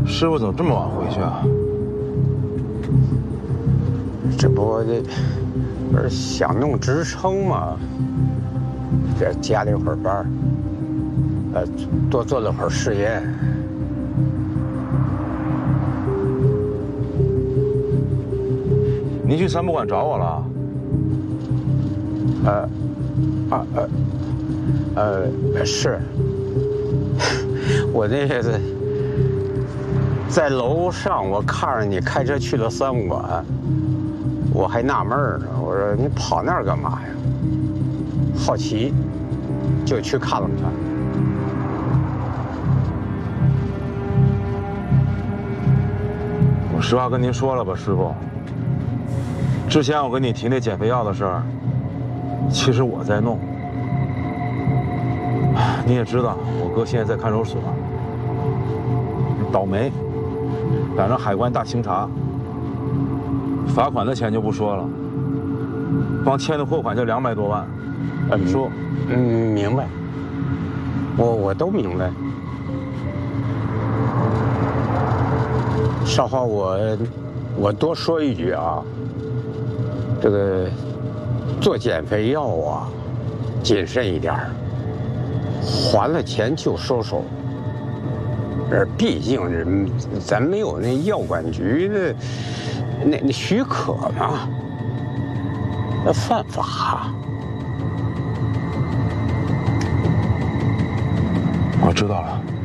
师傅怎么这么晚回去啊？ 这不是想弄职称吗？这加了一会儿班，多做了会儿实验。 您去三不管找我了？ 是，我那个在楼上，我看着你开车去了三不管，我还纳闷呢。我说你跑那儿干嘛呀？好奇，就去看了看。 我实话跟您说了吧，师傅。之前我跟你提那减肥药的事儿，其实我在弄。你也知道，我哥现在在看守所，倒霉，赶上海关大清查，罚款的钱就不说了，光欠的货款就200多万。你说？ 明白。我都明白。少华，我多说一句啊，这个做减肥药啊，谨慎一点儿，还了钱就收手。毕竟咱没有那药管局的那许可嘛，那犯法。 我知道了。